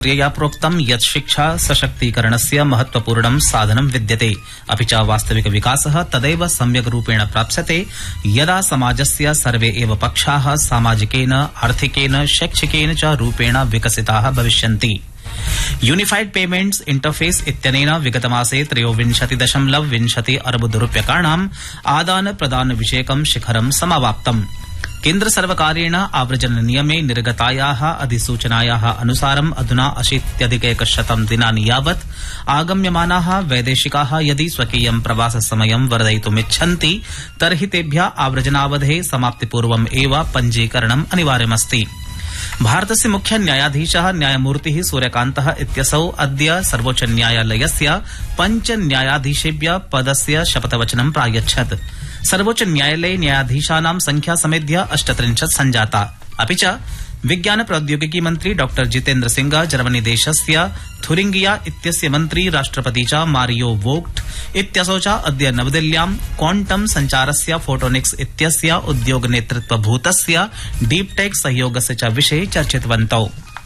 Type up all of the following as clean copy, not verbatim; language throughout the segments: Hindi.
या प्रोक्तं यत् शिक्षा सशक्तीकरणस्य महत्वपूर्णं साधनं विद्यते अपि च वास्तविक विकासः तदैव सम्यक् रूपेण प्राप्स्यते यदा समाजस्य सर्वे एव पक्षाः सामाजिकेन आर्थिकेन शैक्षिकेन च रूपेण विकसिताः भविष्यन्ति। यूनिफाइड पेमेंट्स इंटरफेस इत्यनेन विगतमासे 23.20 अर्बुदरूप्यकाणाम् आदान प्रदान विषयकं शिखरं समावाप्तम्। केन्द्र सर्वकारेण आव्रजन नियमे निर्गतायाः अधिसूचनायाः अनुसारम् अधुना 80+ दिनानि यावत् आगम्यमानाः वैदेशिकाः यदि स्वकीयं प्रवाससमयं वर्धयितुमिच्छन्ति तर्हि तेभ्यः आव्रजनावधेः समाप्तिपूर्वम् एव पञ्जीकरणम् अनिवार्यमस्ति। भारतस्य मुख्य न्यायाधीशः न्यायमूर्तिः सूर्यकान्तः इत्यसौ अद्य सर्वोच्च न्यायालयस्य 5 न्यायाधीशेभ्यः पदस्य शपथवचनं प्रायच्छत्। सर्वोच्च न्यायालये न्यायाधीशानां संख्या समेध्य 38 सञ्जाता। अपि च विज्ञान प्रौद्योगिकी मंत्री डॉ जितेन्द्र सिंह, जर्मनी देशस्य थुरिंगिया इत्यस्य मन्त्री, राष्ट्रपति च मारियो वोग्ट इत्यसौ च अद्य नवदिल्ल्यां क्वांटम संचारस्य फोटोनिक्स इत्यस्य उद्योग नेतृत्वभूतस्य डीप टेक सहयोगस्य च विषये चर्चितवन्तौ।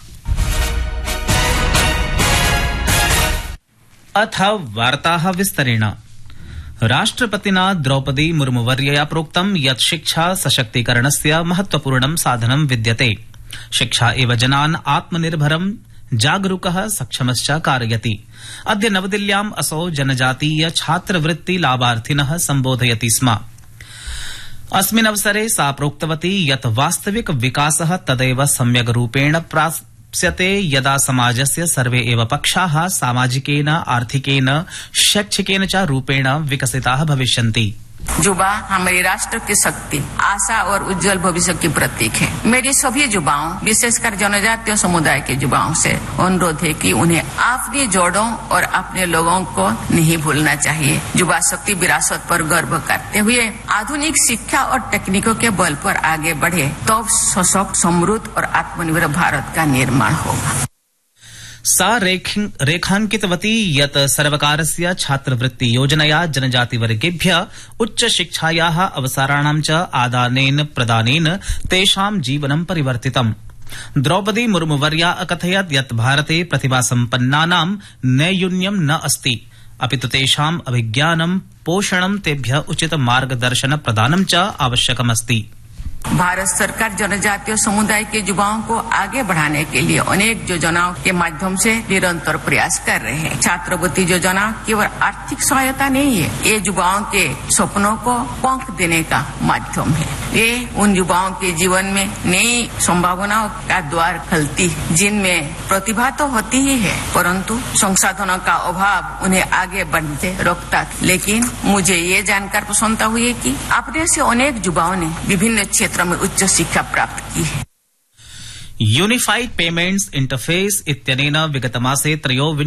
अथ वार्ताः विस्तरेण। राष्ट्रपतिना द्रौपदी मुर्मुवर्यया प्रोक्तं यत् शिक्षा सशक्तीकरणस्य महत्वपूर्णं साधनं विद्यते। शिक्षा एव जनान् आत्मनिर्भरं जागरूकः सक्षमश्च कारयति। अद्य नवदिल्ल्याम् असौ जनजातीय छात्रवृत्ति लाभार्थिनः सम्बोधयति स्म। अस्मिन् अवसरे सा प्रोक्तवती यत् वास्तविक विकासः तदैव सम्यग् रूपेण प्राप्स्यते यदा समाजस्य सर्वे एव पक्षाः सामाजिकेन आर्थिकेन शैक्षिकेन च रूपेण विकसिताः भविष्यन्ति। युवा हमारे राष्ट्र की शक्ति, आशा और उज्जवल भविष्य की प्रतीक है। मेरी सभी युवाओं, विशेषकर जनजातीय समुदाय के युवाओं से अनुरोध है कि उन्हें अपनी जड़ों और अपने लोगों को नहीं भूलना चाहिए। युवा शक्ति विरासत पर गर्व करते हुए आधुनिक शिक्षा और तकनीकों के बल पर आगे बढ़े तो सशक्त, समृद्ध और आत्मनिर्भर भारत का निर्माण होगा। सा रेखांकितवती यत् सर्वकारस्य छात्रवृत्ति योजनया जनजातिवर्गेभ्यः उच्चशिक्षायाः अवसराणां च आदानेन प्रदानेन तेषां जीवनं परिवर्तितम्। द्रौपदी मुर्मुवर्या अकथयत् यत् भारते प्रतिभासम्पन्नानां नैयून्यं न अस्ति, अपि तु तेषाम् अभिज्ञानं पोषणं तेभ्यः उचित मार्गदर्शन प्रदानं च आवश्यकमस्ति। भारत सरकार जनजातीय समुदाय के युवाओं को आगे बढ़ाने के लिए अनेक योजनाओं के माध्यम से निरंतर प्रयास कर रहे हैं। छात्रवृत्ति योजना केवल आर्थिक सहायता नहीं है, ये युवाओं के सपनों को पंख देने का माध्यम है। ये उन युवाओं के जीवन में नई संभावनाओं का द्वार खोलती है, जिनमें प्रतिभा तो होती ही है परंतु संसाधनों का अभाव उन्हें आगे बढ़ते रोकता। लेकिन मुझे ये जानकर प्रसन्नता हुई कि अपने से अनेक युवाओं ने विभिन्न क्षेत्र में उच्च शिक्षा प्राप्त की है। यूनिफाइड पेमेंट्स इंटरफेस इत्यनेन विगतमासे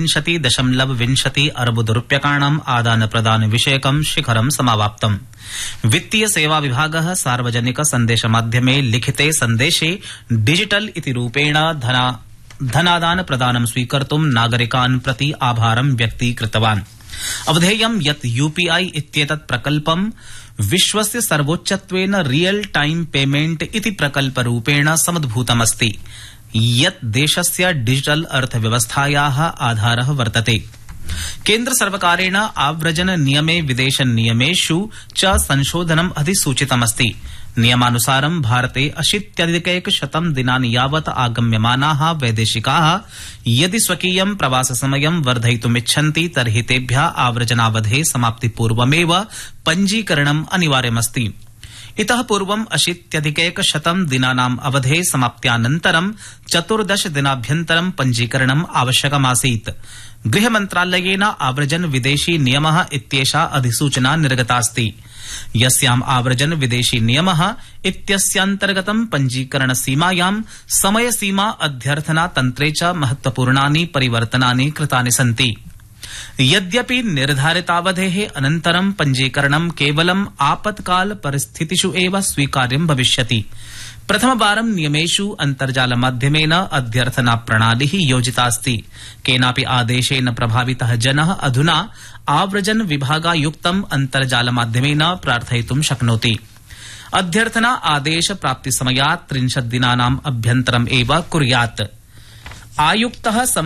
23.20 अर्बुदरूप्यकाणाम् आदान प्रदान विषयकं शिखरं समावाप्तम्। वित्तीय सेवा विभागः सार्वजनिक संदेश माध्यमे लिखिते संदेशे डिजिटल इति रूपेण धनादान प्रदानं स्वीकर्तुं नागरिकान् प्रति आभारं व्यक्तीकृतवान्। अवधेयं यत् यूपीआई इत्येतत् प्रकल्पं विश्वस्य सर्वोच्चत्वेन रियल टाइम पेमेंट इति प्रकल्परूपेण समुद्भूतमस्ति, यत् देशस्य डिजिटल अर्थव्यवस्थायाः आधारः वर्तते। केन्द्र सर्वकारेण आव्रजन नियमे विदेश नियमेषु च संशोधनम् अधिसूचितमस्ति। नियमानुसारं भारते 80+ दिनानि यावत् आगम्यमानाः वैदेशिकाः यदि स्वकीयं प्रवाससमयं वर्धयितुमिच्छन्ति तर्हि तेभ्यः आव्रजनावधेः समाप्तिपूर्वमेव पञ्जीकरणम् अनिवार्यमस्ति। इतः पूर्वम् 80+ दिनानाम् अवधेः समाप्त्यानन्तरं 14 दिनाभ्यन्तरं पञ्जीकरणम् आवश्यकमासीत्। गृहमन्त्रालयेन आव्रजन विदेशी नियमः इत्येषा अधिसूचना निर्गतास्ति, यस्याम् आव्रजन विदेशी नियमः इत्यस्यान्तर्गतं पञ्जीकरण सीमायां समयसीमा अध्यर्थना तन्त्रे च महत्वपूर्णानि परिवर्तनानि कृतानि सन्ति। यद्यपि निर्धारितावधेः अनन्तरं पञ्जीकरणं केवलम् आपत्काल परिस्थितिषु एव स्वीकार्यं भविष्यति। प्रथमवारं नियमेषु अन्तर्जालमाध्यमेन अध्यर्थना प्रणालिः योजितास्ति। केनापि आदेशेन प्रभावितः जनः अधुना आव्रजन विभागायुक्तम् अन्तर्जालमाध्यमेन प्रार्थयितुं शक्नोति। अध्यर्थना आदेश प्राप्तिसमयात् 30 दिनानाम् अभ्यन्तरम् एव कुर्यात्। आयुक्तः